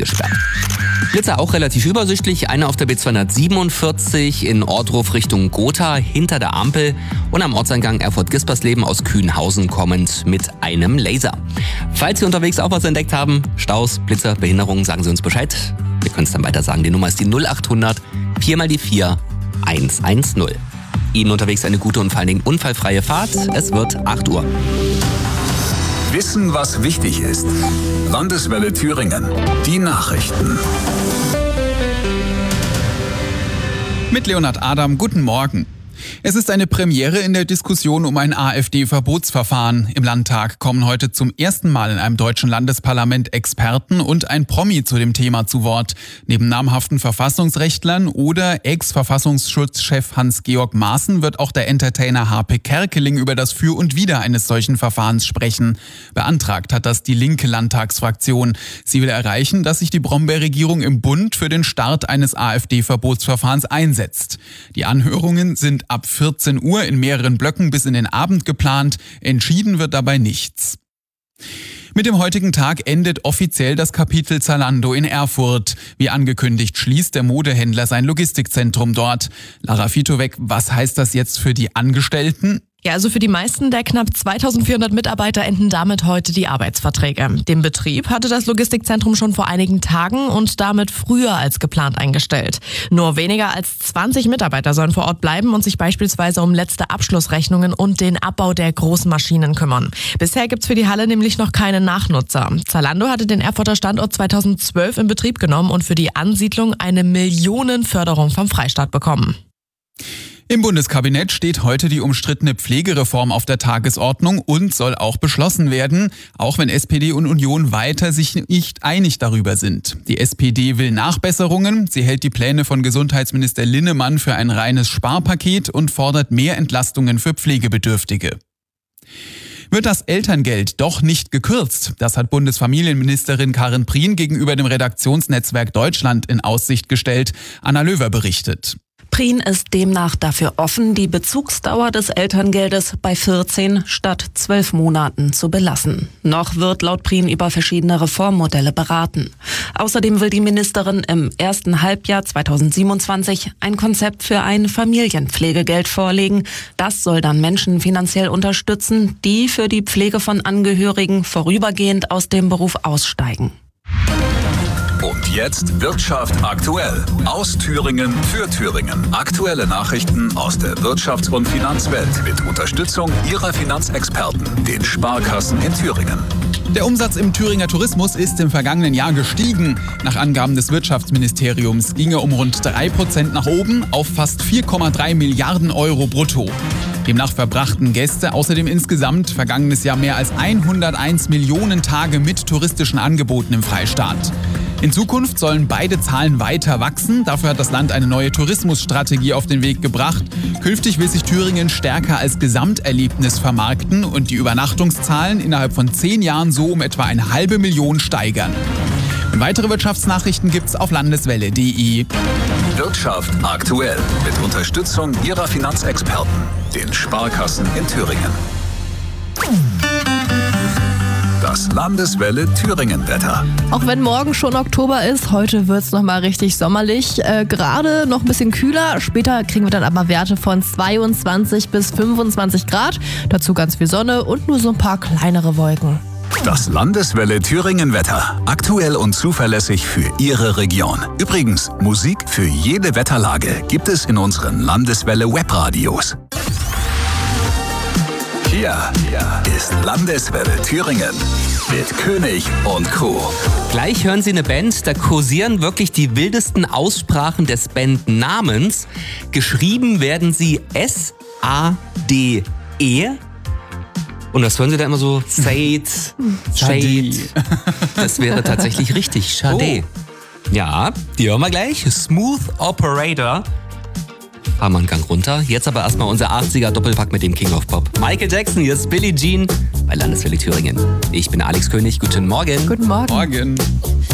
gesperrt. Blitzer auch relativ übersichtlich. Einer auf der B247 in Ohrdruf Richtung Gotha hinter der Ampel und am Ortseingang Erfurt-Gispersleben aus Kühnhausen kommend mit einem Laser. Falls Sie unterwegs auch was entdeckt haben, Staus, Blitzer, Behinderungen, sagen Sie uns Bescheid. Wir können es dann weiter sagen. Die Nummer ist die 0800 4x4 110. Ihnen unterwegs eine gute und vor allen Dingen unfallfreie Fahrt. Es wird 8 Uhr. Wissen, was wichtig ist. Landeswelle Thüringen. Die Nachrichten. Mit Leonhard Adam, guten Morgen. Es ist eine Premiere in der Diskussion um ein AfD-Verbotsverfahren. Im Landtag kommen heute zum ersten Mal in einem deutschen Landesparlament Experten und ein Promi zu dem Thema zu Wort. Neben namhaften Verfassungsrechtlern oder Ex-Verfassungsschutzchef Hans-Georg Maaßen wird auch der Entertainer Harpe Kerkeling über das Für und Wider eines solchen Verfahrens sprechen. Beantragt hat das die linke Landtagsfraktion. Sie will erreichen, dass sich die Brombeer-Regierung im Bund für den Start eines AfD-Verbotsverfahrens einsetzt. Die Anhörungen sind ab 14 Uhr in mehreren Blöcken bis in den Abend geplant. Entschieden wird dabei nichts. Mit dem heutigen Tag endet offiziell das Kapitel Zalando in Erfurt. Wie angekündigt schließt der Modehändler sein Logistikzentrum dort. Lara Fitovec, was heißt das jetzt für die Angestellten? Ja, also für die meisten der knapp 2400 Mitarbeiter enden damit heute die Arbeitsverträge. Den Betrieb hatte das Logistikzentrum schon vor einigen Tagen und damit früher als geplant eingestellt. Nur weniger als 20 Mitarbeiter sollen vor Ort bleiben und sich beispielsweise um letzte Abschlussrechnungen und den Abbau der großen Maschinen kümmern. Bisher gibt's für die Halle nämlich noch keine Nachnutzer. Zalando hatte den Erfurter Standort 2012 in Betrieb genommen und für die Ansiedlung eine Millionenförderung vom Freistaat bekommen. Im Bundeskabinett steht heute die umstrittene Pflegereform auf der Tagesordnung und soll auch beschlossen werden, auch wenn SPD und Union weiter sich nicht einig darüber sind. Die SPD will Nachbesserungen, sie hält die Pläne von Gesundheitsminister Linnemann für ein reines Sparpaket und fordert mehr Entlastungen für Pflegebedürftige. Wird das Elterngeld doch nicht gekürzt? Das hat Bundesfamilienministerin Karin Prien gegenüber dem Redaktionsnetzwerk Deutschland in Aussicht gestellt. Anna Löwer berichtet. Prien ist demnach dafür offen, die Bezugsdauer des Elterngeldes bei 14 statt 12 Monaten zu belassen. Noch wird laut Prien über verschiedene Reformmodelle beraten. Außerdem will die Ministerin im ersten Halbjahr 2027 ein Konzept für ein Familienpflegegeld vorlegen. Das soll dann Menschen finanziell unterstützen, die für die Pflege von Angehörigen vorübergehend aus dem Beruf aussteigen. Und jetzt Wirtschaft aktuell. Aus Thüringen für Thüringen. Aktuelle Nachrichten aus der Wirtschafts- und Finanzwelt mit Unterstützung Ihrer Finanzexperten, den Sparkassen in Thüringen. Der Umsatz im Thüringer Tourismus ist im vergangenen Jahr gestiegen. Nach Angaben des Wirtschaftsministeriums ging er um rund 3% nach oben auf fast 4,3 Milliarden Euro brutto. Demnach verbrachten Gäste außerdem insgesamt vergangenes Jahr mehr als 101 Millionen Tage mit touristischen Angeboten im Freistaat. In Zukunft sollen beide Zahlen weiter wachsen. Dafür hat das Land eine neue Tourismusstrategie auf den Weg gebracht. Künftig will sich Thüringen stärker als Gesamterlebnis vermarkten und die Übernachtungszahlen innerhalb von 10 Jahren so um etwa 500.000 steigern. Und weitere Wirtschaftsnachrichten gibt's auf landeswelle.de. Wirtschaft aktuell mit Unterstützung Ihrer Finanzexperten, den Sparkassen in Thüringen. Das Landeswelle Thüringen-Wetter. Auch wenn morgen schon Oktober ist, heute wird's noch mal richtig sommerlich. Gerade noch ein bisschen kühler. Später kriegen wir dann aber Werte von 22 bis 25 Grad. Dazu ganz viel Sonne und nur so ein paar kleinere Wolken. Das Landeswelle Thüringen-Wetter. Aktuell und zuverlässig für Ihre Region. Übrigens, Musik für jede Wetterlage gibt es in unseren Landeswelle-Webradios. Hier ist Landeswelle Thüringen mit König und Co. Gleich hören Sie eine Band, da kursieren wirklich die wildesten Aussprachen des Bandnamens. Geschrieben werden sie S-A-D-E. Und das hören Sie da immer so, Sade, Shade. Das wäre tatsächlich richtig, Sade. Ja, die hören wir gleich. Smooth Operator. Fahren wir einen Gang runter. Jetzt aber erstmal unser 80er-Doppelpack mit dem King of Pop. Michael Jackson, hier ist Billie Jean bei Landeswelle Thüringen. Ich bin Alex König, guten Morgen. Guten Morgen. Morgen.